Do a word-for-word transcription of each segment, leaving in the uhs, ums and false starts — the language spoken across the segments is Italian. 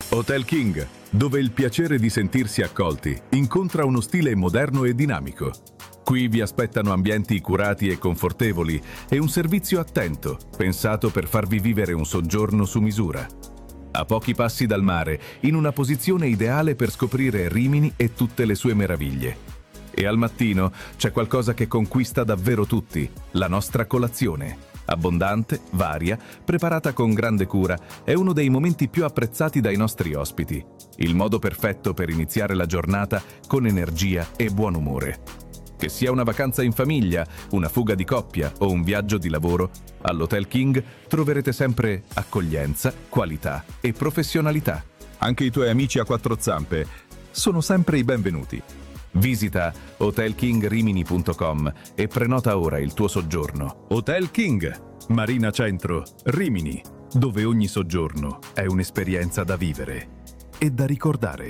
Hotel King, dove il piacere di sentirsi accolti incontra uno stile moderno e dinamico. Qui vi aspettano ambienti curati e confortevoli e un servizio attento, pensato per farvi vivere un soggiorno su misura. A pochi passi dal mare, in una posizione ideale per scoprire Rimini e tutte le sue meraviglie. E al mattino c'è qualcosa che conquista davvero tutti, la nostra colazione. Abbondante, varia, preparata con grande cura, è uno dei momenti più apprezzati dai nostri ospiti. Il modo perfetto per iniziare la giornata con energia e buon umore. Che sia una vacanza in famiglia, una fuga di coppia o un viaggio di lavoro, all'Hotel King troverete sempre accoglienza, qualità e professionalità. Anche i tuoi amici a quattro zampe sono sempre i benvenuti. Visita hotel king rimini punto com e prenota ora il tuo soggiorno. Hotel King, Marina Centro, Rimini, dove ogni soggiorno è un'esperienza da vivere e da ricordare.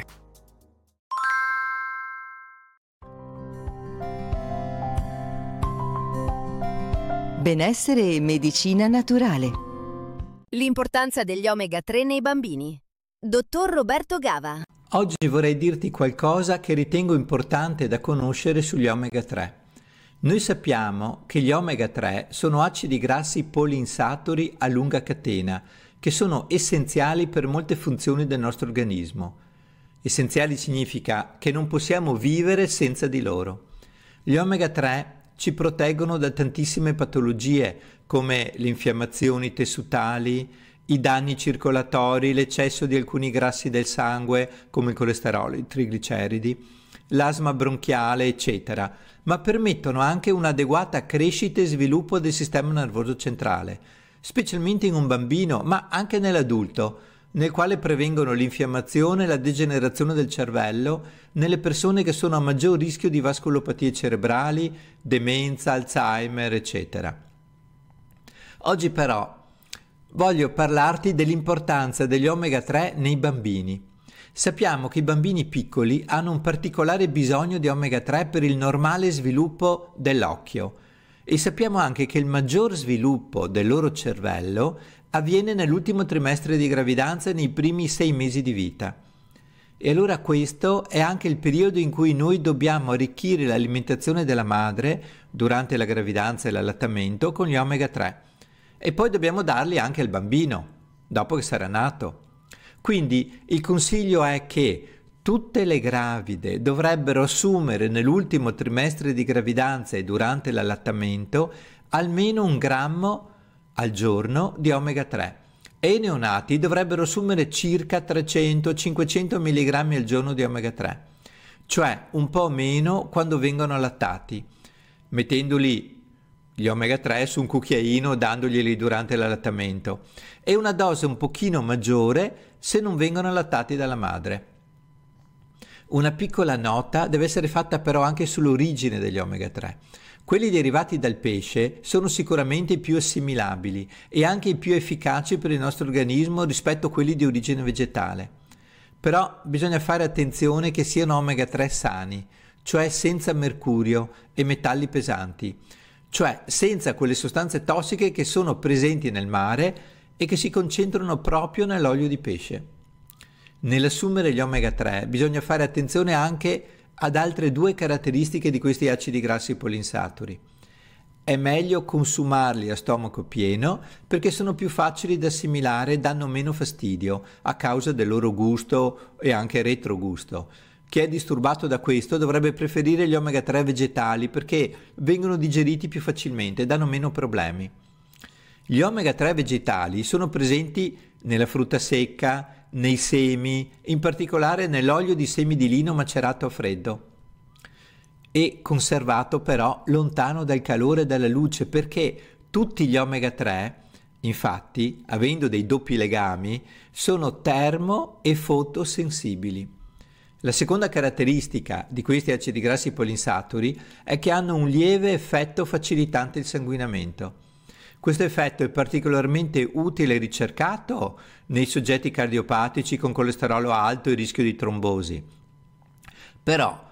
Benessere e medicina naturale. L'importanza degli omega tre nei bambini. Dottor Roberto Gava. Oggi vorrei dirti qualcosa che ritengo importante da conoscere sugli omega tre. Noi sappiamo che gli omega tre sono acidi grassi poliinsaturi a lunga catena, che sono essenziali per molte funzioni del nostro organismo. Essenziali significa che non possiamo vivere senza di loro. Gli omega tre ci proteggono da tantissime patologie come le infiammazioni tessutali, i danni circolatori, l'eccesso di alcuni grassi del sangue come il colesterolo, i trigliceridi, l'asma bronchiale, eccetera, ma permettono anche un'adeguata crescita e sviluppo del sistema nervoso centrale, specialmente in un bambino, ma anche nell'adulto, nel quale prevengono l'infiammazione e la degenerazione del cervello nelle persone che sono a maggior rischio di vascolopatie cerebrali, demenza, Alzheimer, eccetera. Oggi però voglio parlarti dell'importanza degli omega tre nei bambini. Sappiamo che i bambini piccoli hanno un particolare bisogno di omega tre per il normale sviluppo dell'occhio e sappiamo anche che il maggior sviluppo del loro cervello avviene nell'ultimo trimestre di gravidanza e nei primi sei mesi di vita. E allora questo è anche il periodo in cui noi dobbiamo arricchire l'alimentazione della madre durante la gravidanza e l'allattamento con gli omega tre. E poi dobbiamo darli anche al bambino, dopo che sarà nato. Quindi il consiglio è che tutte le gravide dovrebbero assumere nell'ultimo trimestre di gravidanza e durante l'allattamento almeno un grammo al giorno di omega tre e i neonati dovrebbero assumere circa trecento cinquecento milligrammi al giorno di omega tre, cioè un po' meno quando vengono allattati, mettendoli gli omega tre su un cucchiaino, dandoglieli durante l'allattamento, e una dose un pochino maggiore se non vengono allattati dalla madre. Una piccola nota deve essere fatta però anche sull'origine degli omega tre. Quelli derivati dal pesce sono sicuramente i più assimilabili e anche i più efficaci per il nostro organismo rispetto a quelli di origine vegetale. Però bisogna fare attenzione che siano omega tre sani, cioè senza mercurio e metalli pesanti, cioè senza quelle sostanze tossiche che sono presenti nel mare e che si concentrano proprio nell'olio di pesce. Nell'assumere gli omega tre bisogna fare attenzione anche ad altre due caratteristiche di questi acidi grassi poliinsaturi. È meglio consumarli a stomaco pieno perché sono più facili da assimilare e danno meno fastidio a causa del loro gusto e anche retrogusto. Chi è disturbato da questo dovrebbe preferire gli omega tre vegetali perché vengono digeriti più facilmente e danno meno problemi. Gli omega tre vegetali sono presenti nella frutta secca, nei semi, in particolare nell'olio di semi di lino macerato a freddo e conservato però lontano dal calore e dalla luce, perché tutti gli omega tre, infatti, avendo dei doppi legami, sono termo- e fotosensibili. La seconda caratteristica di questi acidi grassi poliinsaturi è che hanno un lieve effetto facilitante il sanguinamento. Questo effetto è particolarmente utile e ricercato nei soggetti cardiopatici con colesterolo alto e rischio di trombosi. Però